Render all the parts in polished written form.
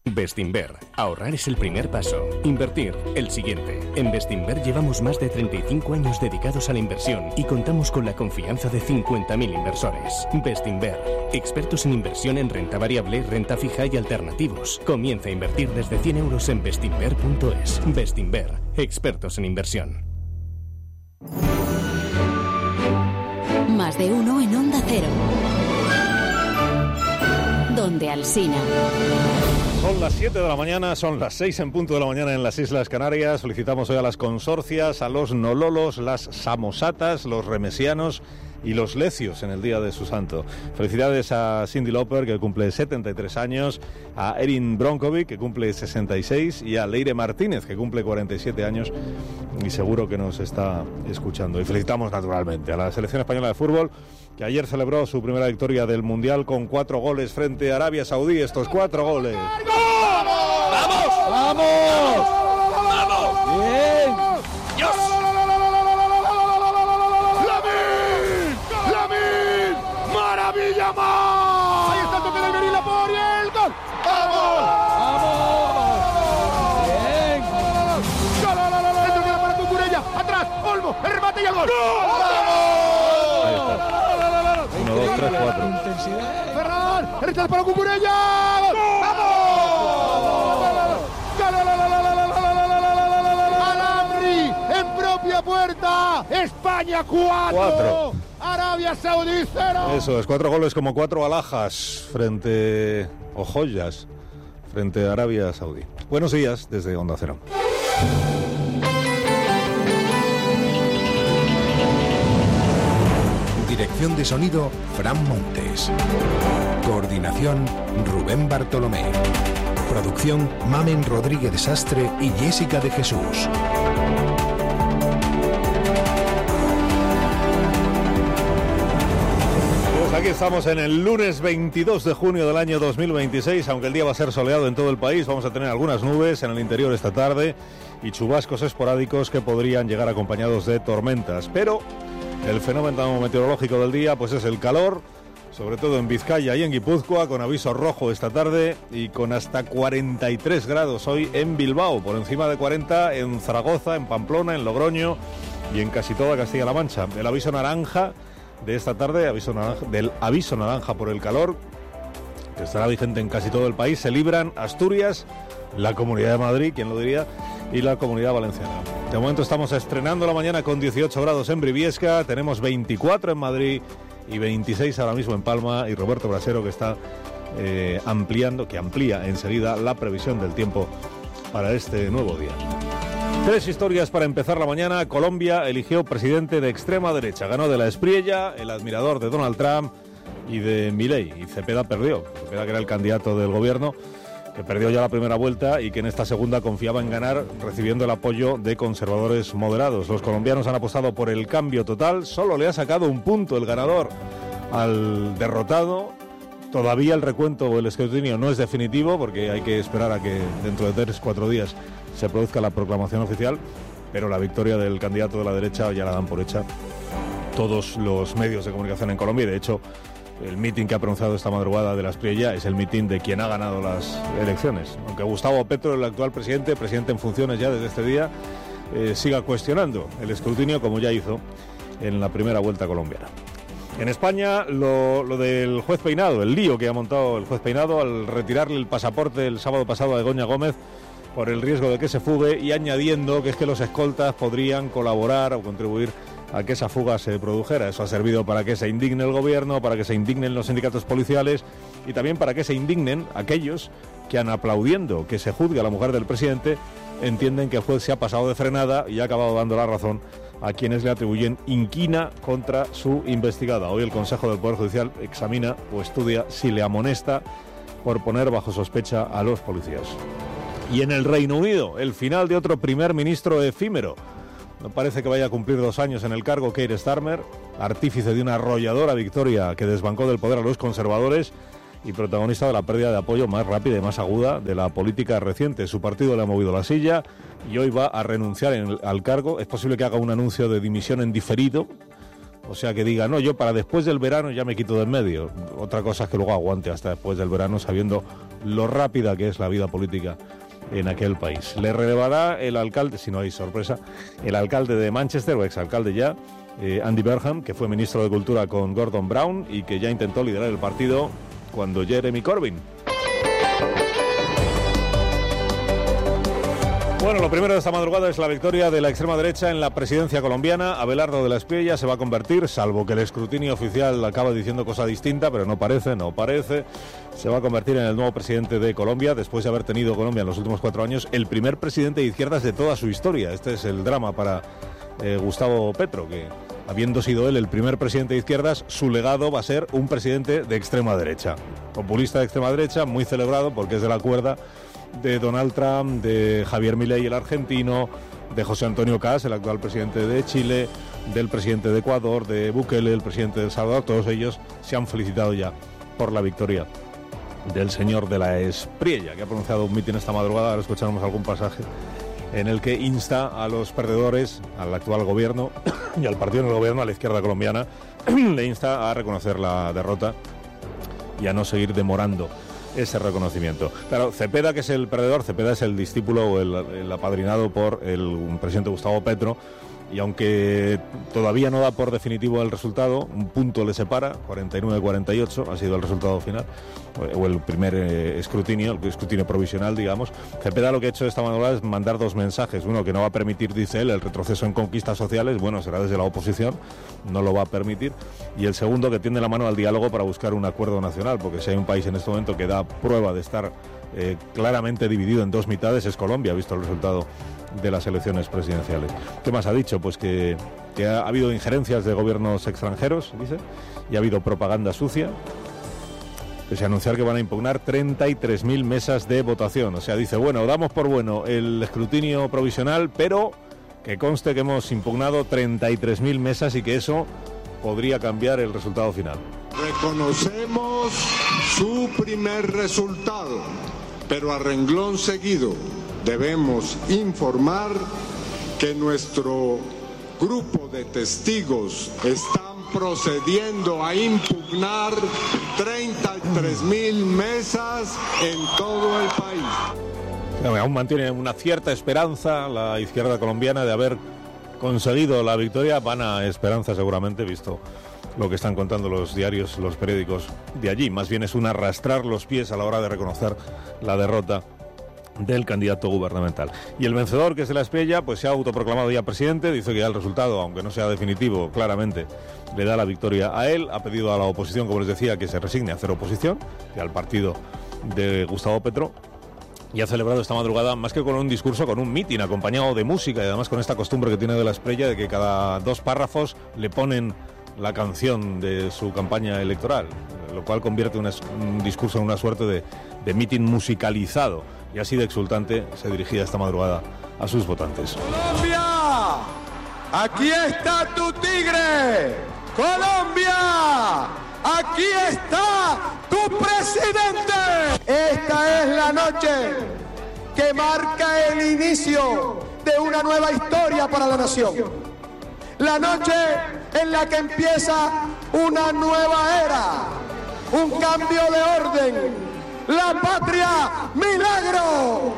Bestinver. Ahorrar es el primer paso. Invertir, el siguiente. En Bestinver llevamos más de 35 años dedicados a la inversión y contamos con la confianza de 50.000 inversores. Bestinver. Expertos en inversión en renta variable, renta fija y alternativos. Comienza a invertir desde 100 euros en bestinver.es. Bestinver. Expertos en inversión. Más de uno en Onda Cero. Donde Alsina. Son las 7 de la mañana, son las 6 en punto de la mañana en las Islas Canarias. Felicitamos hoy a las consorcias, a los nololos, las samosatas, los remesianos y los lecios en el día de su santo. Felicidades a Cyndi Lauper, que cumple 73 años, a Erin Brockovich, que cumple 66, y a Leire Martínez, que cumple 47 años y seguro que nos está escuchando. Y felicitamos naturalmente a la selección española de fútbol, que ayer celebró su primera victoria del Mundial con 4 goles frente a Arabia Saudí. Estos 4 goles. ¡Vamos! ¡Vamos! ¡Vamos! ¡Bien! ¡Dios! ¡Lamin! ¡Maravilla más! Ahí está el toque del Berila por el gol. ¡Vamos! ¡Vamos! Bien. ¡Gol! El toque para Cucurella. Atrás, Olmo, el remate y el gol. Ahí está. 1, 2, 3, 4. Ferran, el rechazo para Cucurella. ¡Vamos! Alamri en propia puerta. España 4. Arabia Saudí 0. Eso es, 4 goles como 4 alhajas frente, o joyas, frente a Arabia Saudí. Buenos días desde Onda Cero. Dirección de sonido, Fran Montes. Coordinación, Rubén Bartolomé. Producción, Mamen Rodríguez Sastre y Jessica de Jesús. Aquí estamos en el lunes 22 de junio del año 2026, aunque el día va a ser soleado en todo el país, vamos a tener algunas nubes en el interior esta tarde y chubascos esporádicos que podrían llegar acompañados de tormentas, pero el fenómeno meteorológico del día pues es el calor, sobre todo en Vizcaya y en Guipúzcoa, con aviso rojo esta tarde y con hasta 43 grados hoy en Bilbao, por encima de 40 en Zaragoza, en Pamplona, en Logroño y en casi toda Castilla-La Mancha. El aviso naranja de esta tarde, del aviso naranja por el calor, que estará vigente en casi todo el país, se libran Asturias, la Comunidad de Madrid, quién lo diría, y la Comunidad Valenciana. De momento estamos estrenando la mañana con 18 grados en Briviesca, tenemos 24 en Madrid y 26 ahora mismo en Palma, y Roberto Brasero que está amplía enseguida la previsión del tiempo para este nuevo día. 3 historias para empezar la mañana. Colombia eligió presidente de extrema derecha. Ganó de la Espriella, el admirador de Donald Trump, y de Milei. Y Cepeda perdió. Cepeda, que era el candidato del gobierno, que perdió ya la primera vuelta y que en esta segunda confiaba en ganar, recibiendo el apoyo de conservadores moderados. Los colombianos han apostado por el cambio total. Solo le ha sacado un punto el ganador al derrotado. Todavía el recuento o el escrutinio no es definitivo, porque hay que esperar a que dentro de 3-4 días se produzca la proclamación oficial, pero la victoria del candidato de la derecha ya la dan por hecha todos los medios de comunicación en Colombia. Y de hecho, el mitin que ha pronunciado esta madrugada de la Espriella es el mitin de quien ha ganado las elecciones. Aunque Gustavo Petro, el actual presidente en funciones ya desde este día, siga cuestionando el escrutinio, como ya hizo en la primera vuelta colombiana. En España, lo del juez Peinado, el lío que ha montado el juez Peinado al retirarle el pasaporte el sábado pasado a Begoña Gómez por el riesgo de que se fugue, y añadiendo que es que los escoltas podrían colaborar o contribuir a que esa fuga se produjera. Eso ha servido para que se indigne el gobierno, para que se indignen los sindicatos policiales y también para que se indignen aquellos que, aplaudiendo que se juzgue a la mujer del presidente, entienden que el juez se ha pasado de frenada y ha acabado dando la razón a quienes le atribuyen inquina contra su investigada. Hoy el Consejo del Poder Judicial examina o estudia si le amonesta por poner bajo sospecha a los policías. Y en el Reino Unido, el final de otro primer ministro efímero. No parece que vaya a cumplir 2 años en el cargo Keir Starmer, artífice de una arrolladora victoria que desbancó del poder a los conservadores y protagonista de la pérdida de apoyo más rápida y más aguda de la política reciente. Su partido le ha movido la silla y hoy va a renunciar al cargo. Es posible que haga un anuncio de dimisión en diferido, o sea, que diga, no, yo para después del verano ya me quito del medio. Otra cosa es que luego aguante hasta después del verano, sabiendo lo rápida que es la vida política en aquel país. Le relevará el alcalde, si no hay sorpresa, el alcalde de Manchester, o exalcalde ya, Andy Burnham, que fue ministro de Cultura con Gordon Brown y que ya intentó liderar el partido cuando Jeremy Corbyn. Bueno, lo primero de esta madrugada es la victoria de la extrema derecha en la presidencia colombiana. Abelardo de la Espriella se va a convertir, salvo que el escrutinio oficial acaba diciendo cosa distinta, pero no parece, se va a convertir en el nuevo presidente de Colombia, después de haber tenido Colombia en los últimos 4 años el primer presidente de izquierdas de toda su historia. Este es el drama para Gustavo Petro, que habiendo sido él el primer presidente de izquierdas, su legado va a ser un presidente de extrema derecha. Populista de extrema derecha, muy celebrado porque es de la cuerda de Donald Trump, de Javier Milei, el argentino, de José Antonio Kast, el actual presidente de Chile, del presidente de Ecuador, de Bukele, el presidente de El Salvador. Todos ellos se han felicitado ya por la victoria del señor de la Espriella, que ha pronunciado un mitin esta madrugada. Ahora escucharemos algún pasaje en el que insta a los perdedores, al actual gobierno y al partido en el gobierno, a la izquierda colombiana, le insta a reconocer la derrota y a no seguir demorando ese reconocimiento. Claro, Cepeda, que es el perdedor, Cepeda es el discípulo o el apadrinado por el presidente Gustavo Petro, y aunque todavía no da por definitivo el resultado, un punto le separa, 49-48 ha sido el resultado final, o el primer escrutinio, el escrutinio provisional, digamos. Cepeda lo que ha hecho esta madrugada es mandar 2 mensajes. Uno, que no va a permitir, dice él, el retroceso en conquistas sociales, bueno, será desde la oposición, no lo va a permitir. Y el segundo, que tiende la mano al diálogo para buscar un acuerdo nacional, porque si hay un país en este momento que da prueba de estar claramente dividido en 2 mitades, es Colombia, visto el resultado de las elecciones presidenciales. ¿Qué más ha dicho? Pues que ha habido injerencias de gobiernos extranjeros, dice, y ha habido propaganda sucia, pese a anunciar que van a impugnar 33.000 mesas de votación. O sea, dice, bueno, damos por bueno el escrutinio provisional, pero que conste que hemos impugnado 33.000 mesas y que eso podría cambiar el resultado final. Reconocemos su primer resultado, pero a renglón seguido debemos informar que nuestro grupo de testigos están procediendo a impugnar 33.000 mesas en todo el país. Aún mantiene una cierta esperanza la izquierda colombiana de haber conseguido la victoria, vana esperanza seguramente, visto lo que están contando los diarios, los periódicos de allí. Más bien es un arrastrar los pies a la hora de reconocer la derrota del candidato gubernamental. Y el vencedor, que es de la Espriella, pues se ha autoproclamado ya presidente, dice que ya el resultado, aunque no sea definitivo, claramente le da la victoria a él. Ha pedido a la oposición, como les decía, que se resigne a hacer oposición, y al partido de Gustavo Petro, y ha celebrado esta madrugada, más que con un discurso, con un mitin acompañado de música, y además con esta costumbre que tiene de la Espriella de que cada 2 párrafos le ponen la canción de su campaña electoral, lo cual convierte un discurso en una suerte de mitin musicalizado, y así de exultante se dirigía esta madrugada a sus votantes. ¡Colombia! ¡Aquí está tu tigre! ¡Colombia! ¡Aquí está tu presidente! Esta es la noche que marca el inicio de una nueva historia para la nación. La noche en la que empieza una nueva era, un cambio de orden. ¡La patria, milagro!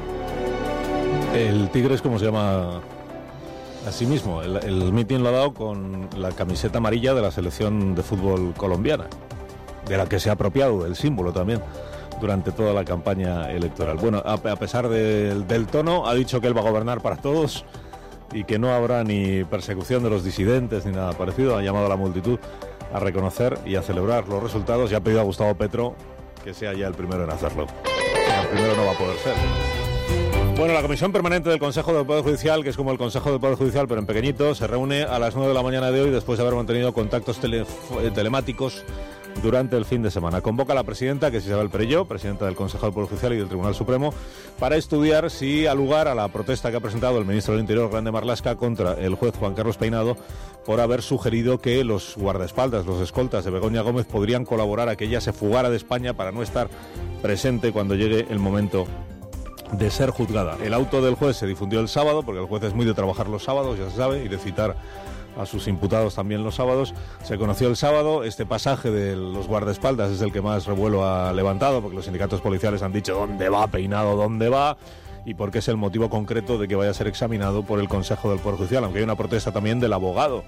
El tigre es como se llama a sí mismo. El mitin lo ha dado con la camiseta amarilla de la selección de fútbol colombiana, de la que se ha apropiado del símbolo también durante toda la campaña electoral. Bueno, a pesar del tono, ha dicho que él va a gobernar para todos y que no habrá ni persecución de los disidentes ni nada parecido. Ha llamado a la multitud a reconocer y a celebrar los resultados y ha pedido a Gustavo Petro que sea ya el primero en hacerlo. El primero no va a poder ser. Bueno, la Comisión Permanente del Consejo del Poder Judicial, que es como el Consejo del Poder Judicial pero en pequeñito, se reúne a las 9 de la mañana de hoy después de haber mantenido contactos telemáticos durante el fin de semana. Convoca a la presidenta, que es Isabel Perelló, presidenta del Consejo del Poder Judicial y del Tribunal Supremo, para estudiar si da lugar a la protesta que ha presentado el ministro del Interior, Grande Marlaska, contra el juez Juan Carlos Peinado por haber sugerido que los guardaespaldas, los escoltas de Begoña Gómez podrían colaborar a que ella se fugara de España para no estar presente cuando llegue el momento de ser juzgada. El auto del juez se difundió el sábado, porque el juez es muy de trabajar los sábados, ya se sabe, y de citar a sus imputados también los sábados. Se conoció el sábado. Este pasaje de los guardaespaldas es el que más revuelo ha levantado, porque los sindicatos policiales han dicho ¿dónde va Peinado? ¿Dónde va? Y porque es el motivo concreto de que vaya a ser examinado por el Consejo del Poder Judicial, aunque hay una protesta también del abogado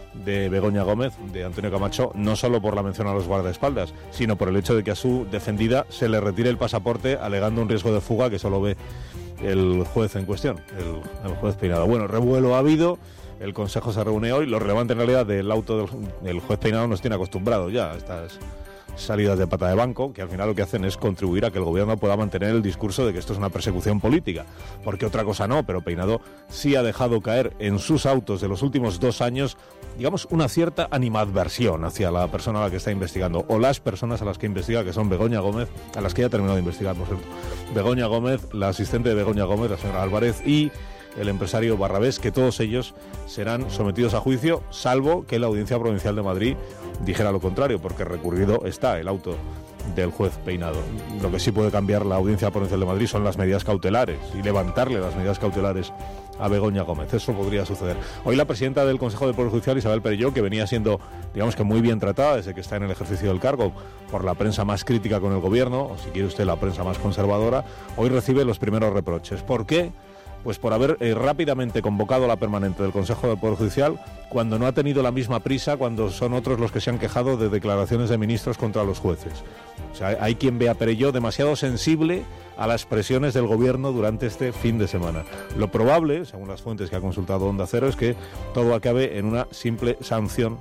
de Begoña Gómez, de Antonio Camacho, no solo por la mención a los guardaespaldas, sino por el hecho de que a su defendida se le retire el pasaporte alegando un riesgo de fuga que solo ve el juez en cuestión, el juez Peinado. Bueno, revuelo ha habido. El Consejo se reúne hoy. Lo relevante en realidad del auto del juez Peinado nos tiene acostumbrado ya a estas salidas de pata de banco, que al final lo que hacen es contribuir a que el gobierno pueda mantener el discurso de que esto es una persecución política, porque otra cosa no, pero Peinado sí ha dejado caer en sus autos de los últimos 2 años, digamos, una cierta animadversión hacia la persona a la que está investigando, o las personas a las que investiga, que son Begoña Gómez, a las que ya ha terminado de investigar, por cierto, Begoña Gómez, la asistente de Begoña Gómez, la señora Álvarez, y el empresario Barrabés, que todos ellos serán sometidos a juicio, salvo que la Audiencia Provincial de Madrid dijera lo contrario, porque recurrido está el auto del juez Peinado. Lo que sí puede cambiar la Audiencia Provincial de Madrid son las medidas cautelares y levantarle las medidas cautelares a Begoña Gómez. Eso podría suceder. Hoy la presidenta del Consejo del Poder Judicial, Isabel Perelló, que venía siendo, digamos que muy bien tratada desde que está en el ejercicio del cargo por la prensa más crítica con el gobierno, o si quiere usted la prensa más conservadora, hoy recibe los primeros reproches. ¿Por qué? Pues por haber rápidamente convocado la permanente del Consejo del Poder Judicial cuando no ha tenido la misma prisa, cuando son otros los que se han quejado de declaraciones de ministros contra los jueces. O sea, hay quien ve a Perelló demasiado sensible a las presiones del gobierno durante este fin de semana. Lo probable, según las fuentes que ha consultado Onda Cero, es que todo acabe en una simple sanción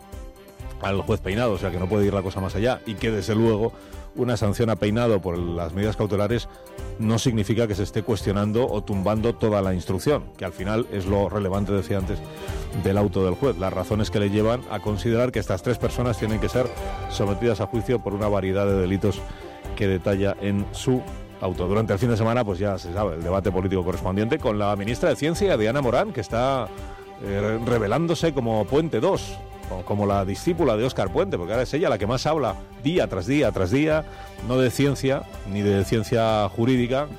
al juez Peinado, o sea que no puede ir la cosa más allá, y que desde luego una sanción a Peinado por las medidas cautelares no significa que se esté cuestionando o tumbando toda la instrucción, que al final es lo relevante, decía antes, del auto del juez, las razones que le llevan a considerar que estas 3 personas tienen que ser sometidas a juicio por una variedad de delitos que detalla en su auto. Durante el fin de semana, pues ya se sabe, el debate político correspondiente con la ministra de Ciencia, Diana Morán, que está revelándose como Puente 2, como la discípula de Óscar Puente, porque ahora es ella la que más habla día tras día tras día, no de ciencia, ni de ciencia jurídica,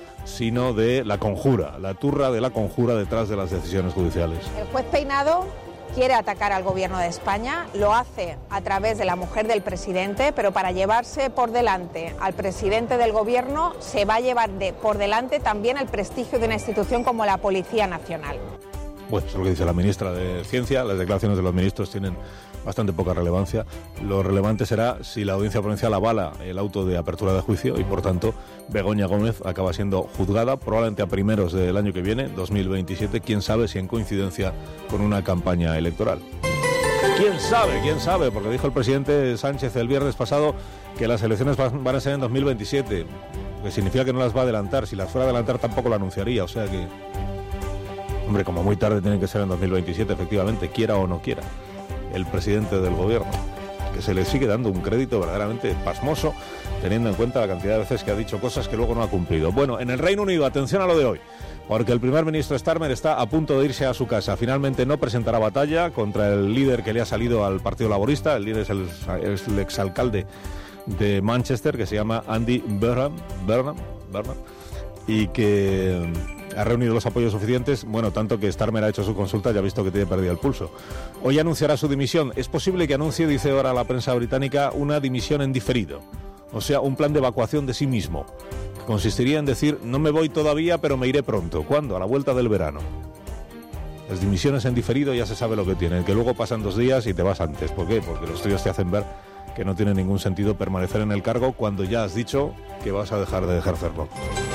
sino de la conjura, la turra de la conjura detrás de las decisiones judiciales. El juez Peinado quiere atacar al gobierno de España, lo hace a través de la mujer del presidente, pero para llevarse por delante al presidente del gobierno se va a llevar por delante también el prestigio de una institución como la Policía Nacional. Bueno, eso es lo que dice la ministra de Ciencia. Las declaraciones de los ministros tienen bastante poca relevancia. Lo relevante será si la Audiencia Provincial avala el auto de apertura de juicio y, por tanto, Begoña Gómez acaba siendo juzgada probablemente a primeros del año que viene, 2027. Quién sabe si en coincidencia con una campaña electoral. ¿Quién sabe? ¿Quién sabe? Porque dijo el presidente Sánchez el viernes pasado que las elecciones van a ser en 2027, que significa que no las va a adelantar. Si las fuera a adelantar tampoco lo anunciaría, o sea que... Hombre, como muy tarde tienen que ser en 2027, efectivamente, quiera o no quiera el presidente del gobierno, que se le sigue dando un crédito verdaderamente pasmoso, teniendo en cuenta la cantidad de veces que ha dicho cosas que luego no ha cumplido. Bueno, en el Reino Unido, atención a lo de hoy, porque el primer ministro Starmer está a punto de irse a su casa. Finalmente no presentará batalla contra el líder que le ha salido al Partido Laborista. El líder es el exalcalde de Manchester, que se llama Andy Burnham, y que ha reunido los apoyos suficientes, bueno, tanto que Starmer ha hecho su consulta y ha visto que tiene perdido el pulso. Hoy anunciará su dimisión. Es posible que anuncie, dice ahora la prensa británica, una dimisión en diferido. O sea, un plan de evacuación de sí mismo, que consistiría en decir, no me voy todavía, pero me iré pronto. ¿Cuándo? A la vuelta del verano. Las dimisiones en diferido ya se sabe lo que tienen, que luego pasan 2 días y te vas antes. ¿Por qué? Porque los estudios te hacen ver que no tiene ningún sentido permanecer en el cargo cuando ya has dicho que vas a dejar de ejercerlo.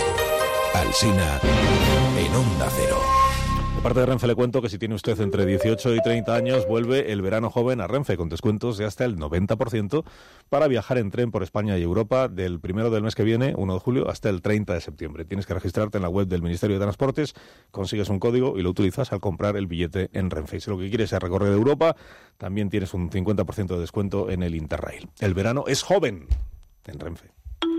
Alsina en Onda Cero. De parte de Renfe le cuento que si tiene usted entre 18 y 30 años, vuelve el verano joven a Renfe con descuentos de hasta el 90% para viajar en tren por España y Europa del 1 del mes que viene, 1 de julio, hasta el 30 de septiembre. Tienes que registrarte en la web del Ministerio de Transportes, consigues un código y lo utilizas al comprar el billete en Renfe. Y si lo que quieres es recorrer Europa, también tienes un 50% de descuento en el Interrail. El verano es joven en Renfe.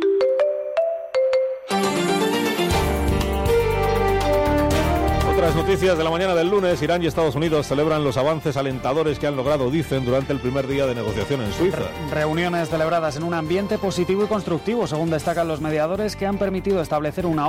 Otras noticias de la mañana del lunes. Irán y Estados Unidos celebran los avances alentadores que han logrado, dicen, durante el primer día de negociación en Suiza. Reuniones celebradas en un ambiente positivo y constructivo, según destacan los mediadores, que han permitido establecer una